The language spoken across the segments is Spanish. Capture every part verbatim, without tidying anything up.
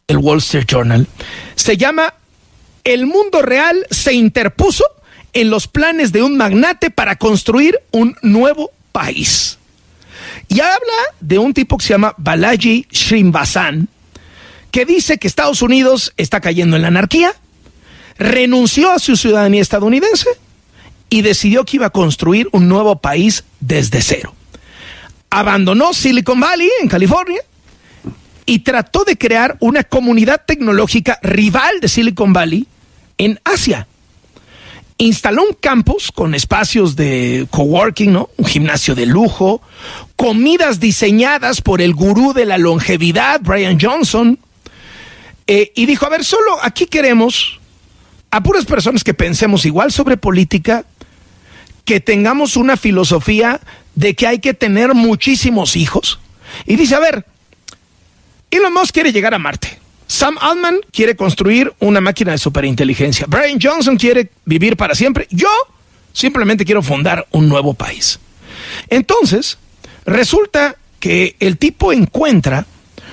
el Wall Street Journal. Se llama "El mundo real se interpuso en los planes de un magnate para construir un nuevo país". Y habla de un tipo que se llama Balaji Srinivasan, que dice que Estados Unidos está cayendo en la anarquía, renunció a su ciudadanía estadounidense y decidió que iba a construir un nuevo país desde cero. Abandonó Silicon Valley en California y trató de crear una comunidad tecnológica rival de Silicon Valley en Asia. Instaló un campus con espacios de coworking, ¿no? Un gimnasio de lujo, comidas diseñadas por el gurú de la longevidad, Brian Johnson, eh, y dijo, a ver, solo aquí queremos a puras personas que pensemos igual sobre política, que tengamos una filosofía de que hay que tener muchísimos hijos. Y dice, a ver, Elon Musk quiere llegar a Marte. Sam Altman quiere construir una máquina de superinteligencia. Brian Johnson quiere vivir para siempre. Yo simplemente quiero fundar un nuevo país. Entonces, resulta que el tipo encuentra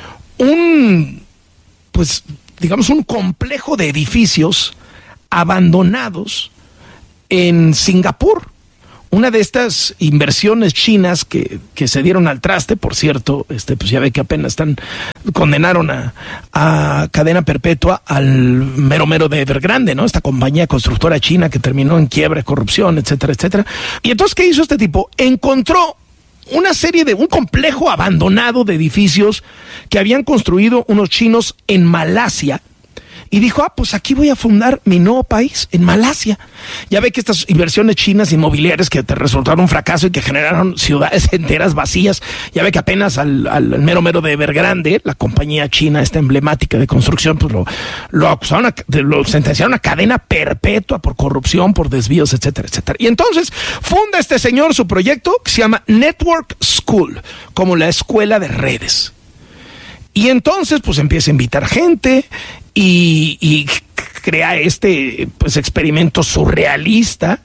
un, pues, digamos, un complejo de edificios abandonados en Singapur. Una de estas inversiones chinas que, que se dieron al traste, por cierto, este, pues ya ve que apenas están, condenaron a, a cadena perpetua al mero mero de Evergrande, ¿no? Esta compañía constructora china que terminó en quiebra, corrupción, etcétera, etcétera. Y entonces, ¿qué hizo este tipo? Encontró una serie de, un complejo abandonado de edificios que habían construido unos chinos en Malasia. Y dijo, ah, pues aquí voy a fundar mi nuevo país, en Malasia. Ya ve que estas inversiones chinas inmobiliarias que te resultaron un fracaso y que generaron ciudades enteras vacías, ya ve que apenas al, al, al mero mero de Evergrande, la compañía china esta emblemática de construcción, pues lo, lo acusaron, a, lo sentenciaron a cadena perpetua por corrupción, por desvíos, etcétera, etcétera. Y entonces funda este señor su proyecto que se llama Network School, como la escuela de redes. Y entonces pues empieza a invitar gente y, y crea este pues experimento surrealista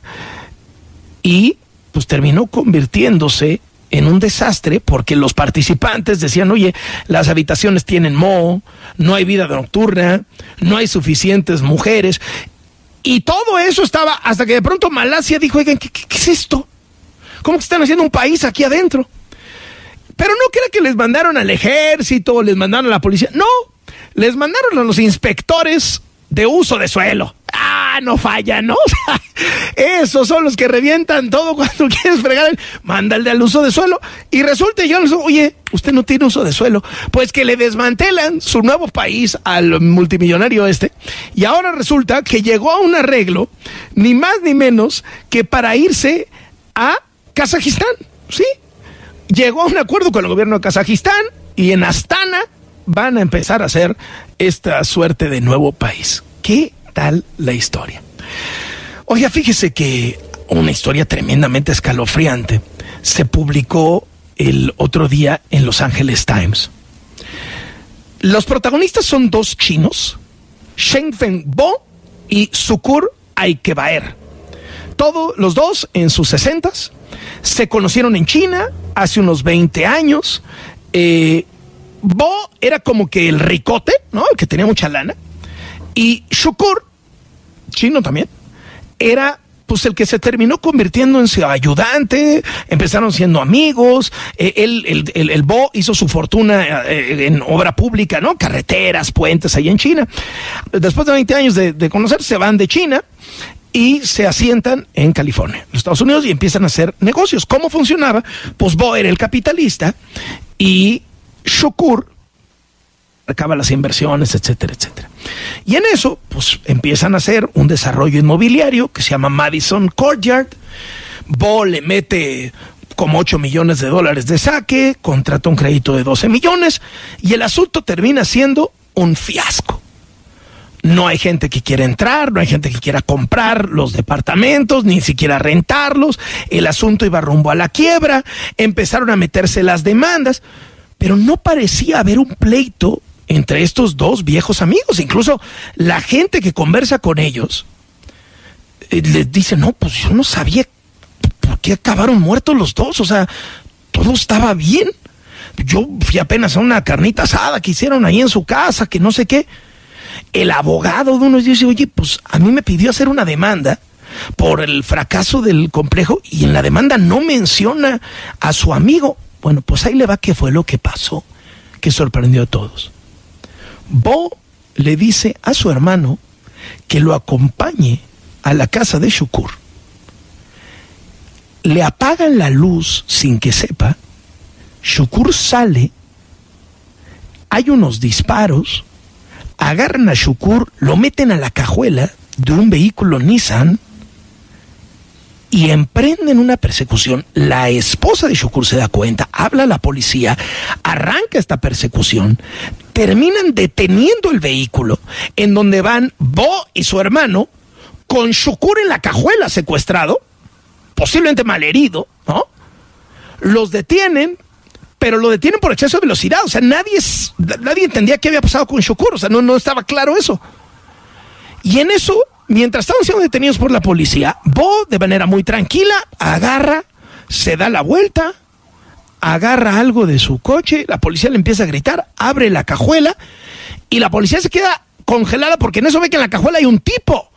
y pues terminó convirtiéndose en un desastre porque los participantes decían, oye, las habitaciones tienen moho, no hay vida nocturna, no hay suficientes mujeres, y todo eso estaba hasta que de pronto Malasia dijo, oigan, ¿qué, qué, qué es esto? ¿Cómo que están haciendo un país aquí adentro? Pero no crea que les mandaron al ejército, les mandaron a la policía. No, les mandaron a los inspectores de uso de suelo. Ah, no falla, ¿no? Esos son los que revientan todo cuando quieres fregar. Mándale al uso de suelo. Y resulta, yo les digo, oye, usted no tiene uso de suelo. Pues que le desmantelan su nuevo país al multimillonario este. Y ahora resulta que llegó a un arreglo, ni más ni menos, que para irse a Kazajistán. ¿Sí? Llegó a un acuerdo con el gobierno de Kazajistán y en Astana van a empezar a hacer esta suerte de nuevo país. ¿Qué tal la historia? Oiga, fíjese que una historia tremendamente escalofriante se publicó el otro día en Los Angeles Times. Los protagonistas son dos chinos, Shengfeng Bo y Sukur Aikebaer. Todos los dos en sus sesentas. Se conocieron en China hace unos veinte años. Eh, Bo era como que el ricote, ¿no? El que tenía mucha lana. Y Sukur, chino también, era pues el que se terminó convirtiendo en su ayudante. Empezaron siendo amigos. Eh, él, el, el, el Bo hizo su fortuna eh, en obra pública, ¿no? Carreteras, puentes ahí en China. Después de veinte años de, de conocerse, se van de China y se asientan en California, los Estados Unidos, y empiezan a hacer negocios. ¿Cómo funcionaba? Pues Bo era el capitalista y Sukur acaba las inversiones, etcétera, etcétera. Y en eso, pues empiezan a hacer un desarrollo inmobiliario que se llama Madison Courtyard. Bo le mete como ocho millones de dólares de saque, contrata un crédito de doce millones y el asunto termina siendo un fiasco. No hay gente que quiera entrar, no hay gente que quiera comprar los departamentos, ni siquiera rentarlos. El asunto iba rumbo a la quiebra, empezaron a meterse las demandas, pero no parecía haber un pleito entre estos dos viejos amigos. Incluso la gente que conversa con ellos eh, les dice, no, pues yo no sabía por qué acabaron muertos los dos, o sea, todo estaba bien. yo fui apenas a una carnita asada que hicieron ahí en su casa, que no sé qué. El abogado de uno dice, oye, pues a mí me pidió hacer una demanda por el fracaso del complejo y en la demanda no menciona a su amigo. Bueno, pues ahí le va qué fue lo que pasó, que sorprendió a todos. Bo le dice a su hermano que lo acompañe a la casa de Shakur. Le apagan la luz sin que sepa. Shakur sale, hay unos disparos, agarran a Shakur, lo meten a la cajuela de un vehículo Nissan y emprenden una persecución. La esposa de Shakur se da cuenta, habla a la policía, arranca esta persecución, terminan deteniendo el vehículo en donde van Bo y su hermano con Shakur en la cajuela secuestrado, posiblemente malherido, ¿no? Los detienen, pero lo detienen por exceso de velocidad. O sea, nadie, nadie entendía qué había pasado con Shakur. O sea, no, no estaba claro eso. Y en eso, mientras estaban siendo detenidos por la policía, Bo, de manera muy tranquila, agarra, se da la vuelta, agarra algo de su coche, la policía le empieza a gritar, abre la cajuela, y la policía se queda congelada porque en eso ve que en la cajuela hay un tipo.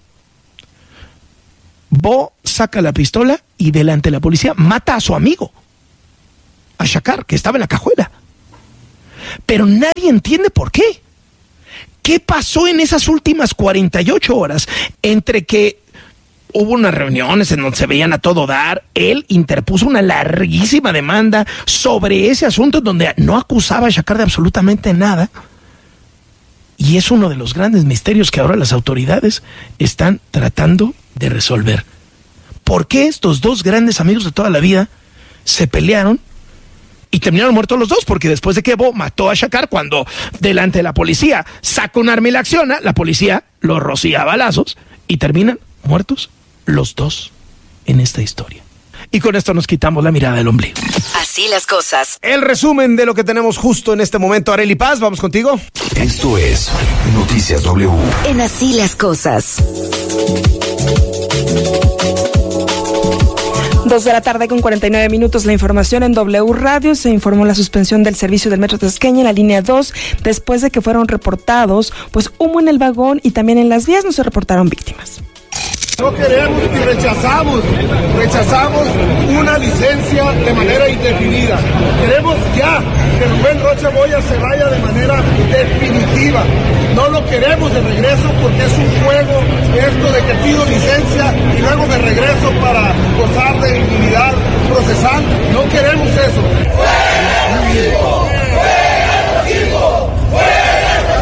Bo saca la pistola y delante de la policía mata a su amigo, a Shakar, que estaba en la cajuela. Pero nadie entiende por qué. ¿Qué pasó en esas últimas cuarenta y ocho horas entre que hubo unas reuniones en donde se veían a todo dar? Él interpuso una larguísima demanda sobre ese asunto donde no acusaba a Shakar de absolutamente nada. Y es uno de los grandes misterios que ahora las autoridades están tratando de resolver. ¿Por qué estos dos grandes amigos de toda la vida se pelearon y terminaron muertos los dos? Porque después de que Bo mató a Shakar, cuando delante de la policía saca un arma y la acciona, la policía lo rocía a balazos y terminan muertos los dos en esta historia. Y con esto nos quitamos la mirada del ombligo. Así las cosas. El resumen de lo que tenemos justo en este momento. Arely Paz, vamos contigo. Esto es Noticias W. En Así las cosas. Dos de la tarde con cuarenta y nueve minutos. La información en W Radio. Se informó la suspensión del servicio del Metro Tasqueña en la línea dos después de que fueron reportados pues humo en el vagón y también en las vías no se reportaron víctimas. No queremos y rechazamos, rechazamos una licencia de manera indefinida. Queremos ya que Rubén Rocha Moya se vaya de manera definitiva. No lo queremos de regreso porque es un juego esto de que pido licencia y luego de regreso para gozar de inmunidad procesal. No queremos eso. ¡Fuera racismo! ¡Fuera racismo! ¡Fuera!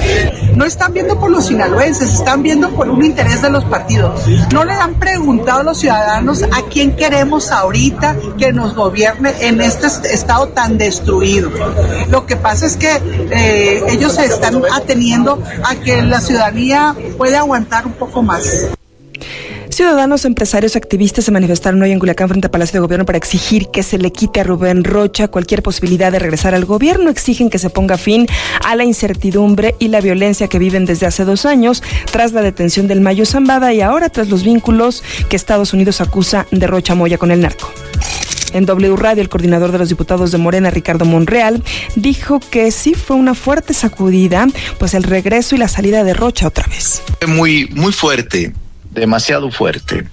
No están viendo por los sinaloenses, están viendo por un interés de los partidos. No le han preguntado a los ciudadanos a quién queremos ahorita que nos gobierne en este estado tan destruido. Lo que pasa es que eh, ellos se están ateniendo a que la ciudadanía puede aguantar un poco más. Ciudadanos, empresarios, activistas se manifestaron hoy en Culiacán frente al Palacio de Gobierno para exigir que se le quite a Rubén Rocha cualquier posibilidad de regresar al gobierno. Exigen que se ponga fin a la incertidumbre y la violencia que viven desde hace dos años tras la detención del Mayo Zambada y ahora tras los vínculos que Estados Unidos acusa de Rocha Moya con el narco. En W Radio, el coordinador de los diputados de Morena, Ricardo Monreal, dijo que sí fue una fuerte sacudida, pues el regreso y la salida de Rocha otra vez. Muy, muy fuerte. Demasiado fuerte.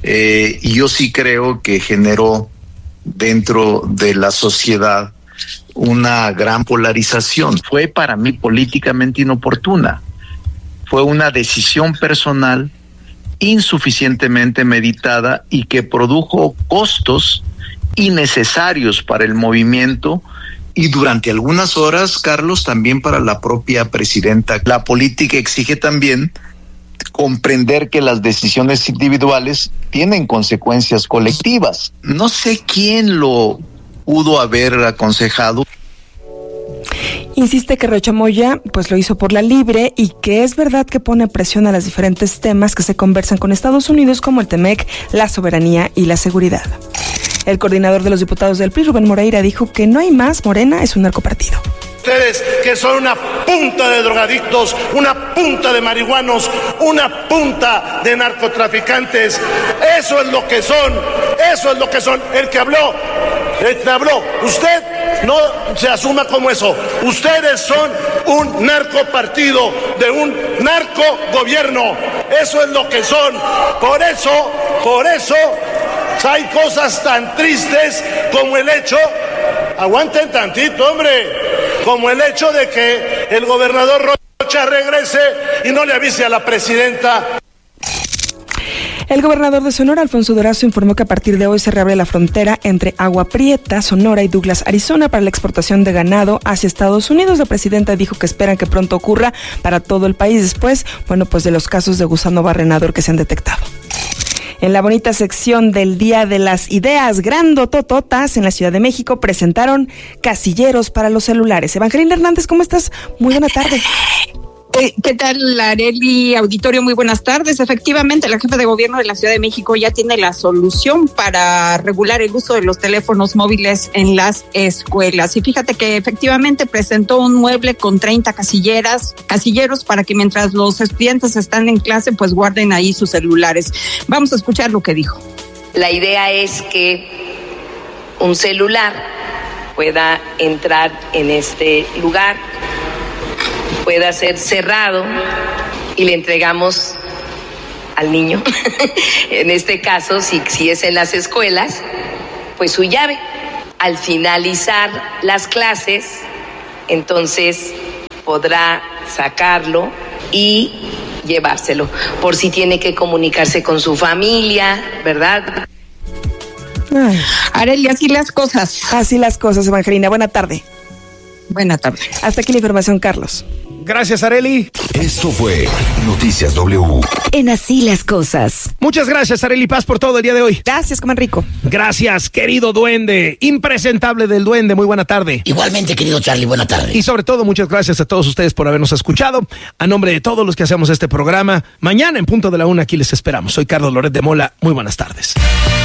Eh, y yo sí creo que generó dentro de la sociedad una gran polarización. Fue para mí políticamente inoportuna. Fue una decisión personal insuficientemente meditada y que produjo costos innecesarios para el movimiento y durante algunas horas, Carlos, también para la propia presidenta. La política exige también comprender que las decisiones individuales tienen consecuencias colectivas. No sé quién lo pudo haber aconsejado. Insiste que Rocha Moya pues lo hizo por la libre y que es verdad que pone presión a los diferentes temas que se conversan con Estados Unidos como el Temec, la soberanía y la seguridad. El coordinador de los diputados del P R I, Rubén Moreira, dijo que no hay más, Morena es un narcopartido. Ustedes que son una punta de drogadictos, una punta de marihuanos, una punta de narcotraficantes. Eso es lo que son, eso es lo que son. El que habló, el que habló, usted no se asuma como eso. Ustedes son un narcopartido de un narcogobierno. Eso es lo que son. Por eso, por eso hay cosas tan tristes como el hecho, aguanten tantito, hombre, como el hecho de que el gobernador Rocha regrese y no le avise a la presidenta. El gobernador de Sonora, Alfonso Durazo, informó que a partir de hoy se reabre la frontera entre Agua Prieta, Sonora y Douglas, Arizona, para la exportación de ganado hacia Estados Unidos. La presidenta dijo que esperan que pronto ocurra para todo el país después, bueno, pues de los casos de gusano barrenador que se han detectado. En la bonita sección del Día de las Ideas Grandotototas en la Ciudad de México presentaron casilleros para los celulares. Evangelina Hernández, ¿cómo estás? Muy buena tarde. ¿Qué tal, Areli? Auditorio, muy buenas tardes. Efectivamente, la jefa de gobierno de la Ciudad de México ya tiene la solución para regular el uso de los teléfonos móviles en las escuelas. Y fíjate que efectivamente presentó un mueble con treinta casilleras, casilleros para que mientras los estudiantes están en clase, pues guarden ahí sus celulares. Vamos a escuchar lo que dijo. La idea es que un celular pueda entrar en este lugar, pueda ser cerrado y le entregamos al niño, en este caso, si, si es en las escuelas, pues su llave. Al finalizar las clases, entonces podrá sacarlo y llevárselo, por si tiene que comunicarse con su familia, ¿verdad? Ay. Arely, así las cosas. Así las cosas, Evangelina. Buena tarde. Buena tarde. Hasta aquí la información, Carlos. Gracias, Arely. Esto fue Noticias W. En Así las Cosas. Muchas gracias, Arely Paz, por todo el día de hoy. Gracias, coman rico. Gracias, querido duende, impresentable del duende, muy buena tarde. Igualmente, querido Charlie, buena tarde. Y sobre todo, muchas gracias a todos ustedes por habernos escuchado. A nombre de todos los que hacemos este programa, mañana en punto de la una aquí les esperamos. Soy Carlos Loret de Mola, muy buenas tardes.